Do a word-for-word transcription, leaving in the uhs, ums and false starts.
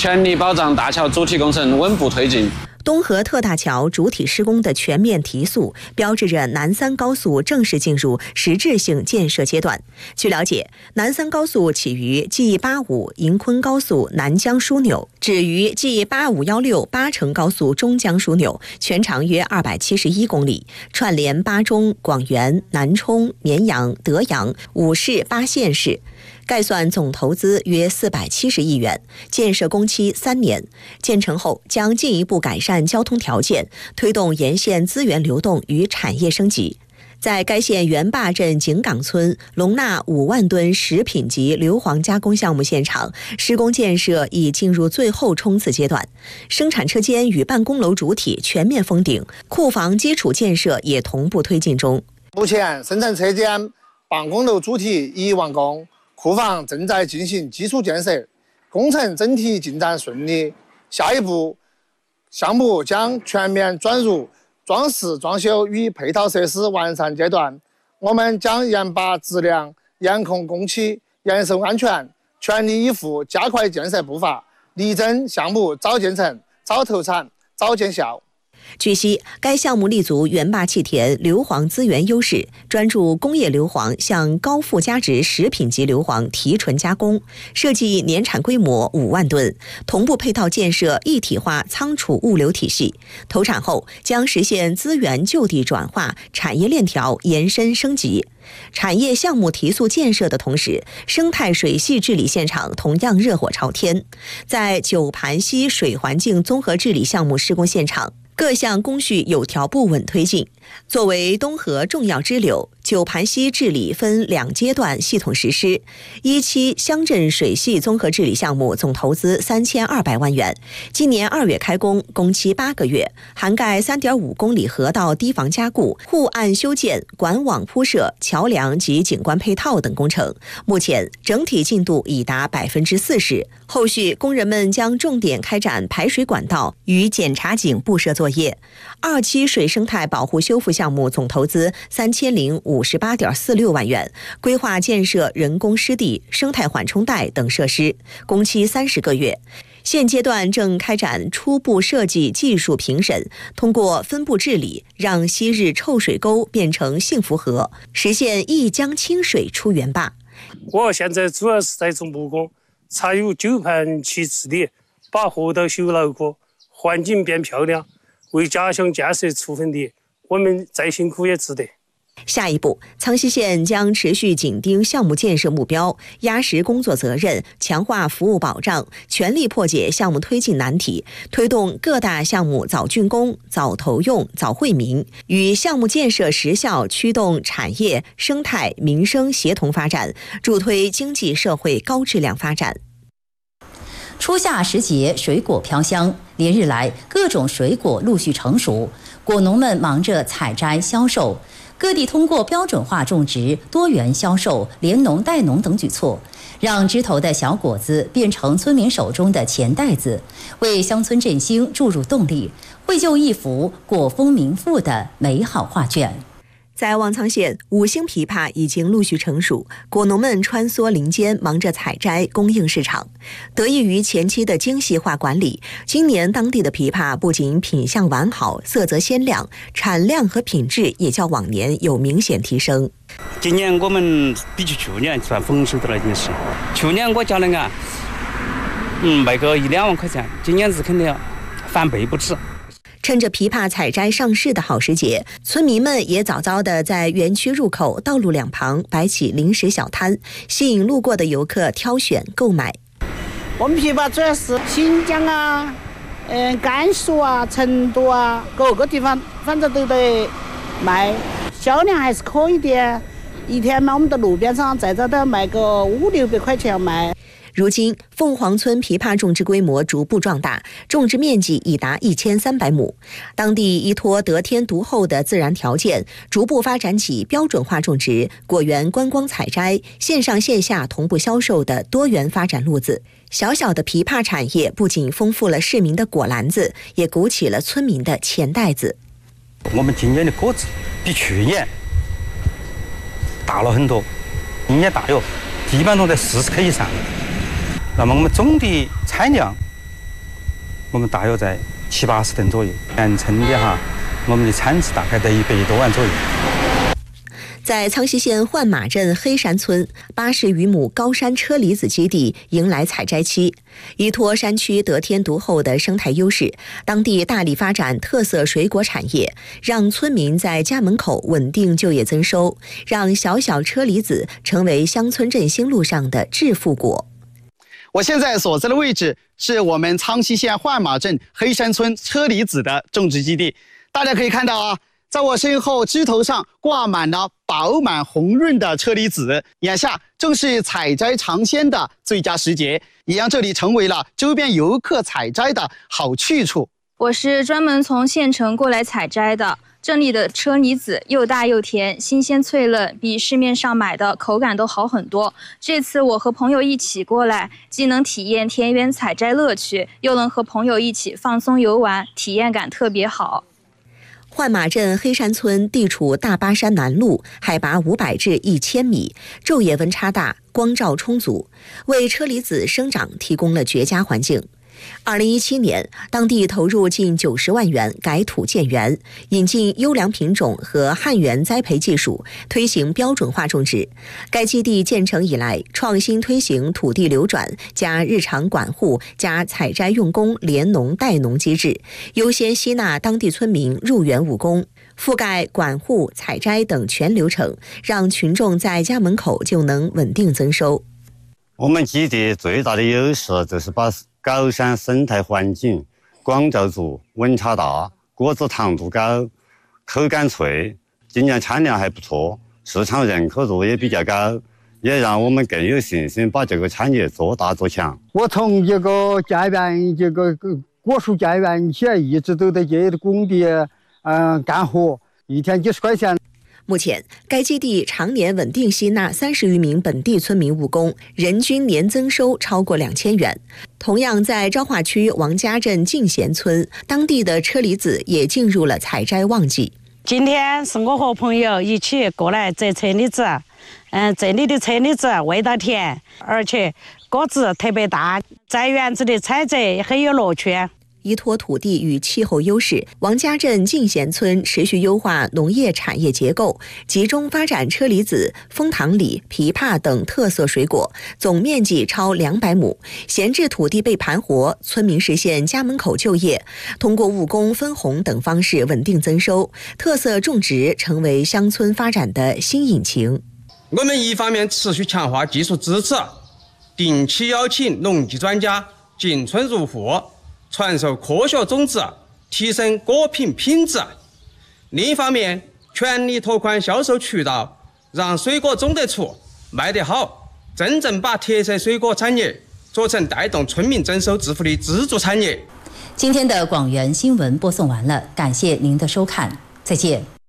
全力保障大桥主体工程稳步推进。 东河特大桥主体施工的全面提速，标志着南三高速正式进入实质性建设阶段。据了解，南三高速起于 G 八五银昆高速南江枢纽，止于 G 八五一六八成高速中江枢纽，全长约二百七十一公里，串联巴中、广元、南充、绵阳、德阳五市八县市。概算总投资约四百七十亿元，建设工期三年。建成后将进一步改善交通条件，推动沿线资源流动与产业升级。在该县元坝镇井岗村容纳五万吨食品级硫磺加工项目现场，施工建设已进入最后冲刺阶段，生产车间与办公楼主体全面封顶，库房基础建设也同步推进中。 目前，生产车间、办公楼主体已完工。库房正在进行基础建设，工程整体进展顺利。下一步，项目将全面转入装饰装修与配套设施完善阶段。我们将严把质量，严控工期，严守安全，全力以赴加快建设步伐，力争项目早建成、早投产、早见效。 据悉，该项目立足元坝气田硫磺资源优势，专注工业硫磺向高附加值食品级硫磺提纯加工，设计年产规模五万吨，同步配套建设一体化仓储物流体系。投产后将实现资源就地转化，产业链条延伸升级。产业项目提速建设的同时，生态水系治理现场同样热火朝天。在九盘溪水环境综合治理项目施工现场，各项工序有条不紊推进。作为东河重要支流，九盘溪治理分两阶段系统实施。一期乡镇水系综合治理项目总投资三千二百万元，今年二月开工，工期八个月，涵盖三点五公里河道堤防加固、护岸修建、管网铺设、桥梁及景观配套等工程。目前整体进度已达百分之四十。后续工人们将重点开展排水管道与检查井布设作业。二期水生态保护修复项目总投资三千零五十八点四六万元，规划建设人工湿地、生态缓冲带等设施，工期三十个月。现阶段正开展初步设计技术评审，通过分步治理，让昔日臭水沟变成幸福河，实现一江清水出元坝。 我现在主要是在做木工，才有九盘溪治理，把河道修牢固，环境变漂亮，为家乡建设出份力，我们再辛苦也值得。 下一步，苍溪县将持续紧盯项目建设目标，压实工作责任，强化服务保障，全力破解项目推进难题，推动各大项目早竣工、早投用、早惠民，与项目建设实效驱动产业、生态、民生协同发展，助推经济社会高质量发展。 初夏时节，水果飘香，连日来各种水果陆续成熟，果农们忙着采摘销售。各地通过标准化种植、多元销售、联农带农等举措，让枝头的小果子变成村民手中的钱袋子，为乡村振兴注入动力，绘就一幅果丰民富的美好画卷。 在望苍县，五星枇杷已经陆续成熟，果农们穿梭林间，忙着采摘供应市场。得益于前期的精细化管理，今年当地的枇杷不仅品相完好，色泽鲜亮，产量和品质也较往年有明显提升。 今年我们比起去年算丰收的了，已经是。去年我家那个，嗯，卖个一两万块钱，今年是肯定翻倍不止。 趁着枇杷采摘上市的好时节，村民们也早早地在园区入口、道路两旁摆起零食小摊，吸引路过的游客挑选购买。 我们枇杷主要是新疆啊、嗯、甘肃啊、成都啊，各个地方反正都得卖，销量还是可以的。一天嘛，我们到路边上再找到卖个五六百块钱要卖。 如今，凤凰村枇杷种植规模逐步壮大，种植面积已达一千三百亩。当地依托得天独厚的自然条件，逐步发展起标准化种植、果园观光采摘、线上线下同步销售的多元发展路子。小小的枇杷产业不仅丰富了市民的果篮子，也鼓起了村民的钱袋子。 我们今年的果子比去年大了很多，今年大哟，基本上在四十克以上。那么我们总的产量我们大约在七八十吨左右。全村的哈，我们的产值大概在一百多万左右。 在苍溪县换马镇黑山村，八十余亩高山车厘子基地迎来采摘期。依托山区得天独厚的生态优势，当地大力发展特色水果产业，让村民在家门口稳定就业增收，让小小车厘子成为乡村振兴路上的致富果。 我现在所在的位置是我们苍溪县换马镇黑山村车厘子的种植基地，大家可以看到啊，在我身后枝头上挂满了饱满红润的车厘子，眼下正是采摘尝鲜的最佳时节，也让这里成为了周边游客采摘的好去处。 我是专门从县城过来采摘的，这里的车厘子又大又甜，新鲜脆嫩，比市面上买的口感都好很多。这次我和朋友一起过来，既能体验田园采摘乐趣，又能和朋友一起放松游玩，体验感特别好。 换马镇黑山村地处大巴山南麓，海拔五百至一千米，昼夜温差大，光照充足，为车厘子生长提供了绝佳环境。二零一七年，当地投入近九十万元改土建园，引进优良品种和汉源栽培技术，推行标准化种植。该基地建成以来，创新推行土地流转加日常管护加采摘用工联农代农机制，优先吸纳当地村民入园务工，覆盖管护、采摘等全流程，让群众在家门口就能稳定增收。 我们基地最大的优势就是把高山生态环境，光照足，温差大，果子糖度高，口感脆，今年产量还不错，市场认可度也比较高，也让我们更有信心把这个产业做大做强。 我从这个建园，这个果树建园起来，一直都在这工地嗯干活，一天几十块钱。 目前，该基地常年稳定吸纳三十余名本地村民务工，人均年增收超过两千元。同样，在昭化区王家镇进贤村，当地的车厘子也进入了采摘旺季。 今天是我和朋友一起过来摘车厘子，嗯，这里的车厘子味道甜，而且果子特别大，在园子里采摘很有乐趣。 依托土地与气候优势，王家镇进贤村持续优化农业产业结构，集中发展车厘子、枫糖李、枇杷等特色水果，总面积超两百亩。闲置土地被盘活，村民实现家门口就业，通过务工分红等方式稳定增收，特色种植成为乡村发展的新引擎。 我们一方面持续强化技术支持，定期邀请农技专家进村入户，传授科学种植，提升果品品质；另一方面，全力拓宽销售渠道，让水果种得出、卖得好，真正把特色水果产业做成带动村民增收致富的支柱产业。 今天的广元新闻播送完了，感谢您的收看，再见。